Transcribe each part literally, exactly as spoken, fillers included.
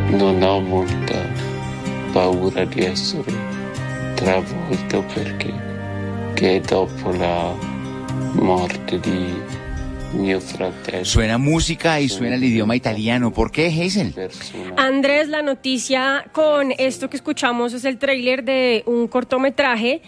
non ho molta paura di essere travolto perché che dopo la morte di mio fratello. Suena música y suena el idioma italiano. ¿Por qué, Hazel? Andrés, la noticia con esto que escuchamos es el tráiler de un cortometraje,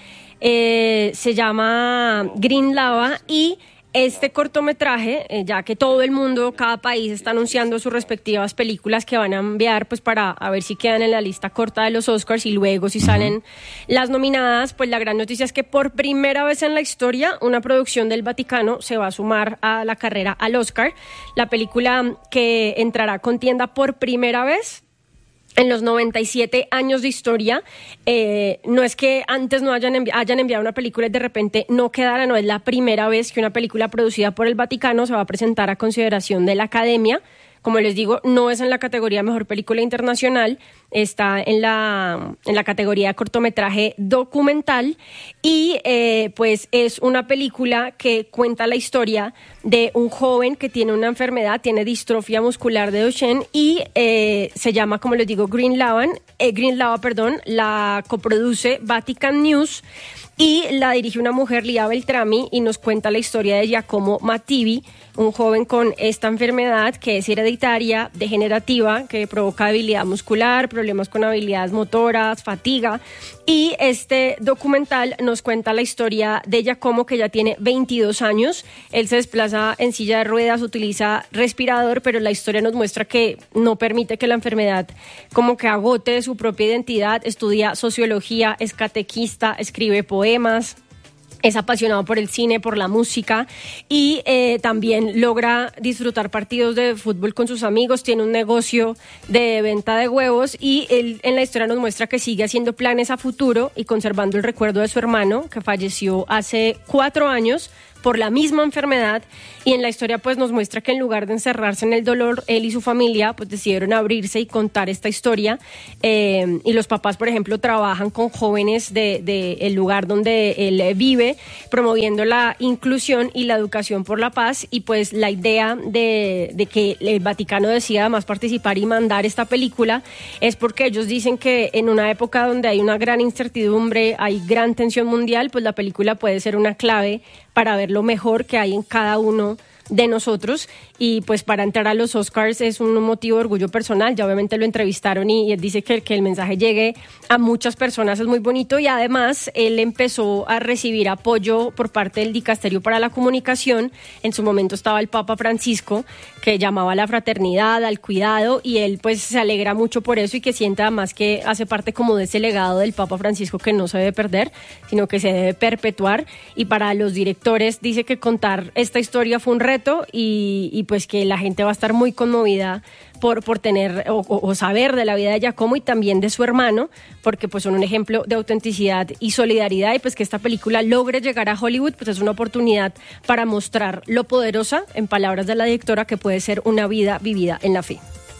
eh, se llama Green Lava, y este cortometraje, eh, ya que todo el mundo, cada país está anunciando sus respectivas películas que van a enviar pues para a ver si quedan en la lista corta de los Oscars y luego si salen uh-huh. las nominadas, pues la gran noticia es que por primera vez en la historia una producción del Vaticano se va a sumar a la carrera al Oscar. La película que entrará a contienda por primera vez en los noventa y siete años de historia, eh, no es que antes no hayan, envi- hayan enviado una película y de repente no quedara, no es la primera vez que una película producida por el Vaticano se va a presentar a consideración de la Academia. Como les digo, no es en la categoría Mejor Película Internacional, está en la, en la categoría de cortometraje documental y eh, pues es una película que cuenta la historia de un joven que tiene una enfermedad, tiene distrofia muscular de Duchenne y eh, se llama, como les digo, Green Lava, eh, Green Lava, perdón, la coproduce Vatican News y la dirige una mujer, Lia Beltrami, y nos cuenta la historia de Giacomo Mattivi, un joven con esta enfermedad que es hereditaria, degenerativa, que provoca debilidad muscular, problemas con habilidades motoras, fatiga. Y este documental nos cuenta la historia de Giacomo, que ya tiene veintidós años. Él se desplaza en silla de ruedas, utiliza respirador, pero la historia nos muestra que no permite que la enfermedad como que agote su propia identidad. Estudia sociología, es catequista, escribe poemas. Es apasionado por el cine, por la música y eh, también logra disfrutar partidos de fútbol con sus amigos, tiene un negocio de venta de huevos y él en la historia nos muestra que sigue haciendo planes a futuro y conservando el recuerdo de su hermano que falleció hace cuatro años por la misma enfermedad, y en la historia pues nos muestra que en lugar de encerrarse en el dolor, él y su familia pues decidieron abrirse y contar esta historia, eh, y los papás, por ejemplo, trabajan con jóvenes del de, de el lugar donde él vive, promoviendo la inclusión y la educación por la paz, y pues la idea de, de que el Vaticano decida además participar y mandar esta película es porque ellos dicen que en una época donde hay una gran incertidumbre, hay gran tensión mundial, pues la película puede ser una clave para ver lo mejor que hay en cada uno de nosotros, y pues para entrar a los Oscars es un motivo de orgullo personal. Ya obviamente lo entrevistaron y, y él dice que, que el mensaje llegue a muchas personas es muy bonito, y además él empezó a recibir apoyo por parte del Dicasterio para la Comunicación. En su momento estaba el Papa Francisco, que llamaba a la fraternidad, al cuidado, y él pues se alegra mucho por eso y que siente además que hace parte como de ese legado del Papa Francisco que no se debe perder, sino que se debe perpetuar. Y para los directores dice que contar esta historia fue un reto y, y pues que la gente va a estar muy conmovida por, por tener o, o saber de la vida de Giacomo y también de su hermano, porque pues son un ejemplo de autenticidad y solidaridad, y pues que esta película logre llegar a Hollywood pues es una oportunidad para mostrar lo poderosa, en palabras de la directora, que puede ser una vida vivida en la fe.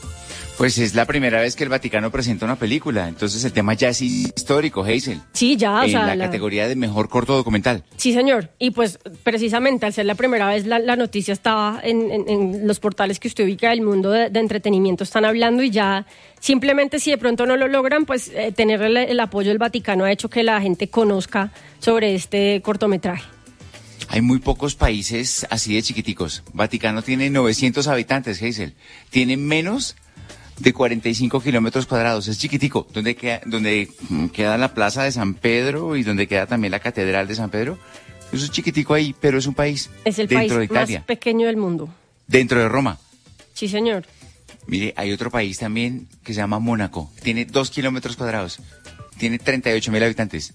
Pues es la primera vez que el Vaticano presenta una película, entonces el tema ya es histórico, Hazel. Sí, ya, o en sea... la, la categoría de mejor corto documental. Sí, señor, y pues precisamente al ser la primera vez la, la noticia estaba en, en, en los portales que usted ubica del mundo de, de entretenimiento, están hablando, y ya simplemente si de pronto no lo logran, pues eh, tener el, el apoyo del Vaticano ha hecho que la gente conozca sobre este cortometraje. Hay muy pocos países así de chiquiticos. Vaticano tiene novecientos habitantes, Hazel. Tiene menos de cuarenta y cinco kilómetros cuadrados, es chiquitico, donde queda, donde queda la plaza de San Pedro y donde queda también la catedral de San Pedro. Eso es chiquitico ahí, pero es un país es el dentro país de Italia, más pequeño del mundo. Dentro de Roma. Sí, señor. Mire, hay otro país también que se llama Mónaco, tiene dos kilómetros cuadrados, tiene treinta y ocho mil habitantes.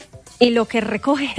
Y lo que recoge.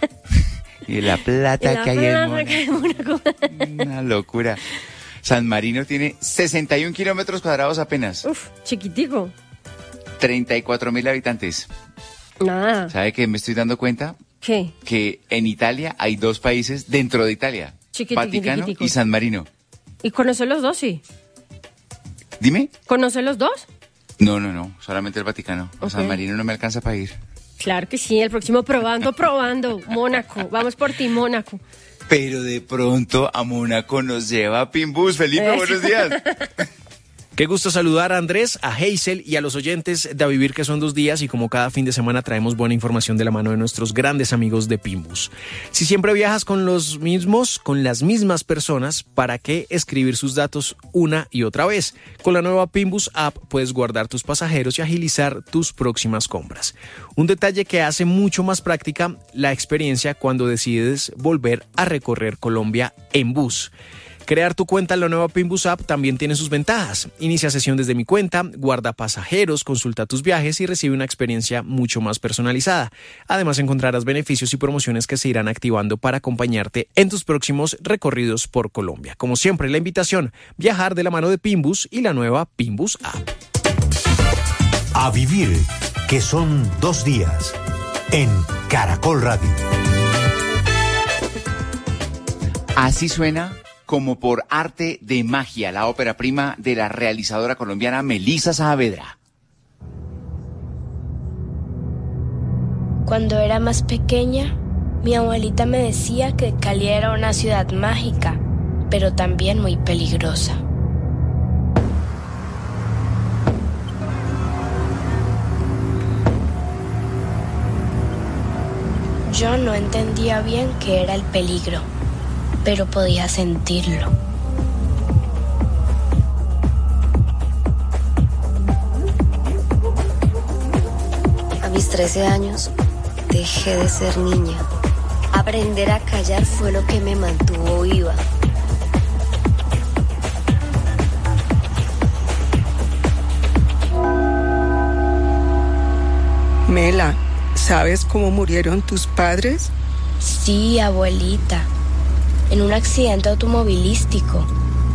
Y la plata y la que hay en Mónaco. Que hay en Mónaco. Una locura. San Marino tiene sesenta y un kilómetros cuadrados apenas. Uf, chiquitico. treinta y cuatro mil habitantes. Nada. ¿Sabe qué me estoy dando cuenta? ¿Qué? Que en Italia hay dos países dentro de Italia. Vaticano y San Marino. ¿Y conoce los dos, sí? Dime. ¿Conoce los dos? No, no, no. Solamente el Vaticano. Okay. San Marino no me alcanza para ir. Claro que sí. El próximo probando, probando. Mónaco. Vamos por ti, Mónaco. Pero de pronto a Mónaco nos lleva Pimbus. Felipe, buenos días. Qué gusto saludar a Andrés, a Hazel y a los oyentes de A Vivir, que son dos días, y como cada fin de semana traemos buena información de la mano de nuestros grandes amigos de Pimbus. Si siempre viajas con los mismos, con las mismas personas, ¿para qué escribir sus datos una y otra vez? Con la nueva Pimbus App puedes guardar tus pasajeros y agilizar tus próximas compras. Un detalle que hace mucho más práctica la experiencia cuando decides volver a recorrer Colombia en bus. Crear tu cuenta en la nueva Pimbus App también tiene sus ventajas. Inicia sesión desde mi cuenta, guarda pasajeros, consulta tus viajes y recibe una experiencia mucho más personalizada. Además, encontrarás beneficios y promociones que se irán activando para acompañarte en tus próximos recorridos por Colombia. Como siempre, la invitación, viajar de la mano de Pimbus y la nueva Pimbus App. A Vivir, que son dos días, en Caracol Radio. Así suena como por arte de magia, la ópera prima de la realizadora colombiana Melissa Saavedra. Cuando era más pequeña, mi abuelita me decía que Cali era una ciudad mágica, pero también muy peligrosa. Yo no entendía bien qué era el peligro, pero podía sentirlo. A mis trece años, dejé de ser niña. Aprender a callar fue lo que me mantuvo viva. Mela, ¿sabes cómo murieron tus padres? Sí, abuelita. En un accidente automovilístico.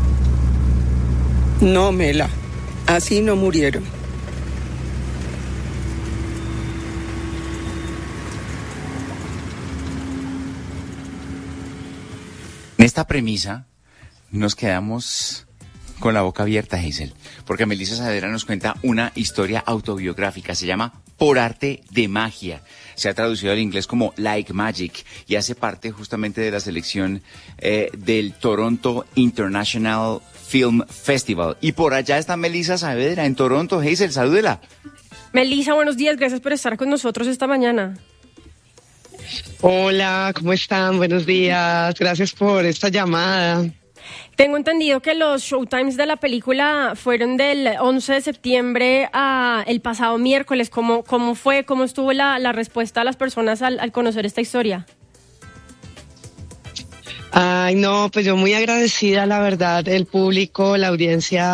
No, Mela, así no murieron. En esta premisa nos quedamos con la boca abierta, Hazel, porque Melissa Saavedra nos cuenta una historia autobiográfica. Se llama Por arte de magia. Se ha traducido al inglés como Like Magic y hace parte justamente de la selección eh, del Toronto International Film Festival. Y por allá está Melissa Saavedra en Toronto. Hazel, salúdela. Melissa, buenos días. Gracias por estar con nosotros esta mañana. Hola, ¿cómo están? Buenos días. Gracias por esta llamada. Tengo entendido que los showtimes de la película fueron del once de septiembre a el pasado miércoles. ¿Cómo, cómo fue? ¿Cómo estuvo la, la respuesta a las personas al, al conocer esta historia? Ay, no, pues yo muy agradecida, la verdad, el público, la audiencia